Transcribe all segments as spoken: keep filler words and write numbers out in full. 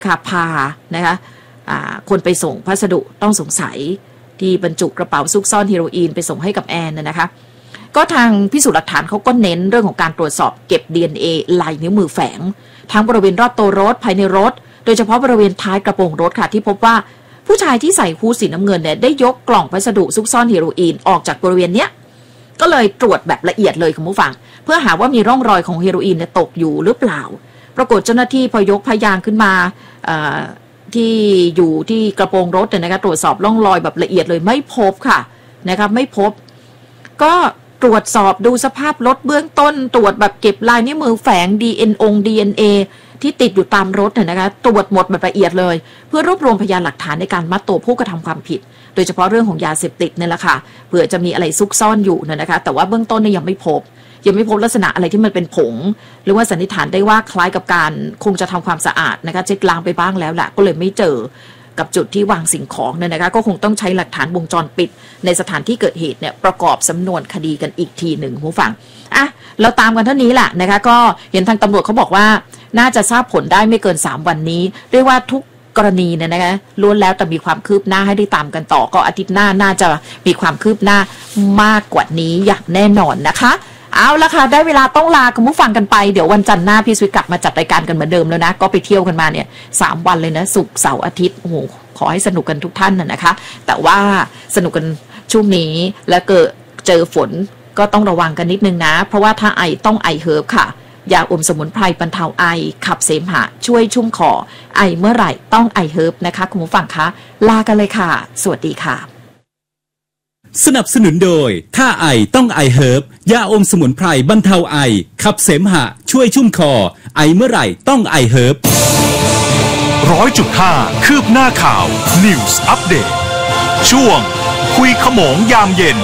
ขับพานะคะคนไปส่งพัสดุต้องสงสัยที่บรรจุกระเป๋าซุกซ่อนเฮโรอีนไปส่งให้กับแอนนะคะก็ทางพิสูจน์หลักฐานเขาก็เน้นเรื่องของการตรวจสอบเก็บ ดี เอ็น เอ ลายนิ้วมือแฝงทั้งบริเวณรอบตัวรถภายในรถโดยเฉพาะบริเวณท้ายกระโปรงรถค่ะที่พบว่าผู้ชายที่ใส่ฮู้ดสีน้ำเงินเนี่ยได้ยกกล่องพัสดุซุกซ่อนเฮโรอีนออกจากบริเวณเนี้ยก็เลยตรวจแบบละเอียดเลยคุณผู้ฟังเพื่อหาว่ามีร่องรอยของเฮโรอีนเนี่ยตกอยู่หรือเปล่าปรากฏเจ้าหน้าที่พอยกพยางขึ้นมาที่อยู่ที่กระโปรงรถเนี่ยนะคะตรวจสอบร่องรอยแบบละเอียดเลยไม่พบค่ะนะครับไม่พบก็ตรวจสอบดูสภาพรถเบื้องต้นตรวจแบบเก็บลายนิ้วมือแฝง ดี เอ็น โอ ดี เอ็น เอ ที่ติดอยู่ตามรถเนี่ยนะคะตรวจหมดแบบละเอียดเลยเพื่อรวบรวมพยานหลักฐานในการมัดตัวผู้กระทำความผิดโดยเฉพาะเรื่องของยาเสพติดเนี่ยแหละค่ะเผื่อจะมีอะไรซุกซ่อนอยู่นะคะแต่ว่าเบื้องต้นเนี่ยยังไม่พบยังไม่พบลักษณะอะไรที่มันเป็นผงหรือว่าสันนิษฐานได้ว่าคล้ายกับการคงจะทำความสะอาดนะคะเช็ดล้างไปบ้างแล้วแหละก็เลยไม่เจอกับจุดที่วางสิ่งของเนี่ยนะคะก็คงต้องใช้หลักฐานวงจรปิดในสถานที่เกิดเหตุเนี่ยประกอบสำนวนคดีกันอีกทีหนึ่งผู้ฟังอ่ะเราตามกันเท่านี้แหละนะคะก็เห็นทางตำรวจเขาบอกว่าน่าจะทราบผลได้ไม่เกินสามวันนี้เรียกว่าทุกกรณีเนี่ยนะคะล้วนแล้วแต่มีความคืบหน้าให้ได้ตามกันต่อก็อาทิตย์หน้าน่าจะมีความคืบหน้ามากกว่านี้อย่างแน่นอนนะคะเอาละค่ะได้เวลาต้องลาคุณผู้ฟังกันไปเดี๋ยววันจันทร์หน้าพี่สวิทกลับมาจัดรายการกันเหมือนเดิมแล้วนะก็ไปเที่ยวกันมาเนี่ยสามวันเลยนะศุกร์เสาร์อาทิตย์โอ้โหขอให้สนุกกันทุกท่านน่ะนะคะแต่ว่าสนุกกันช่วงนี้แล้วเกิดเจอฝนก็ต้องระวังกันนิดนึงนะเพราะว่าถ้าไอต้องไอเฮิร์บค่ะยาอมสมุนไพรบรรเทาไอขับเสมหะช่วยชุ่มคอไอเมื่อไหร่ต้องไอเฮิร์บนะคะคุณผู้ฟังคะลากันเลยค่ะสวัสดีค่ะสนับสนุนโดยถ้าไอต้องไอเฮิร์บยาอมสมุนไพรบรรเทาไอขับเสมหะช่วยชุ่มคอไอเมื่อไหร่ต้องไอเฮิร์บร้อยจุดห้าคืบหน้าข่าว News Update ช่วงคุยขโมงยามเย็น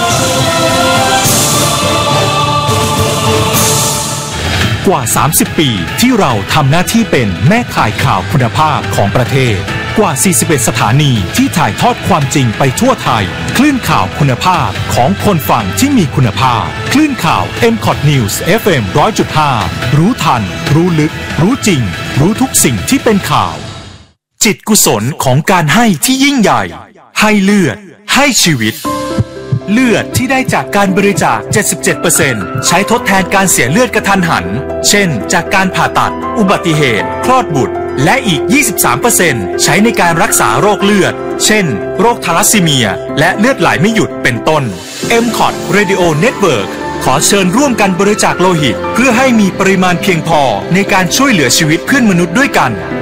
กว่าสามสิบปีที่เราทำหน้าที่เป็นแม่ข่ายข่าวคุณภาพของประเทศกว่าสี่สิบเอ็ดสถานีที่ถ่ายทอดความจริงไปทั่วไทยคลื่นข่าวคุณภาพของคนฟังที่มีคุณภาพคลื่นข่าว เอ็ม คอท News เอฟ เอ็ม หนึ่งร้อยจุดห้า รู้ทันรู้ลึกรู้จริงรู้ทุกสิ่งที่เป็นข่าวจิตกุศลของการให้ที่ยิ่งใหญ่ให้เลือดให้ชีวิตเลือดที่ได้จากการบริจาค เจ็ดสิบเจ็ดเปอร์เซ็นต์ ใช้ทดแทนการเสียเลือดกระทันหันเช่นจากการผ่าตัดอุบัติเหตุคลอดบุตรและอีก ยี่สิบสามเปอร์เซ็นต์ ใช้ในการรักษาโรคเลือดเช่นโรคทาลัสซีเมียและเลือดไหลไม่หยุดเป็นต้น เอ็ม คอท Radio Network ขอเชิญร่วมกันบริจาคโลหิตเพื่อให้มีปริมาณเพียงพอในการช่วยเหลือชีวิตเพื่อนมนุษย์ด้วยกัน